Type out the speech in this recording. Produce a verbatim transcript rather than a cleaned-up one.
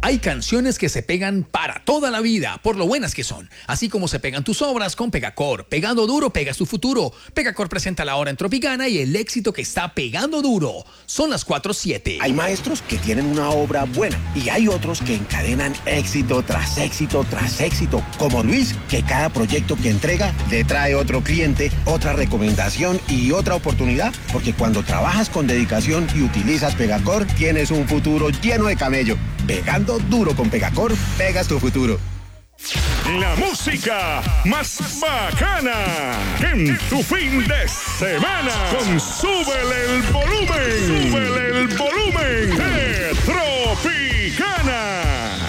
Hay canciones que se pegan para toda la vida, por lo buenas que son. Así como se pegan tus obras con Pegacor. Pegando duro, pegas tu futuro. Pegacor presenta La Hora en Tropicana y el éxito que está pegando duro. Son las cuatro siete. Hay maestros que tienen una obra buena y hay otros que encadenan éxito tras éxito tras éxito. Como Luis, que cada proyecto que entrega le trae otro cliente, otra recomendación y otra oportunidad. Porque cuando trabajas con dedicación y utilizas Pegacor, tienes un futuro lleno de camello. Pegando duro con Pegacor, pegas tu futuro. La música más bacana en tu fin de semana. Con Súbele el volumen. Súbele el volumen. Petro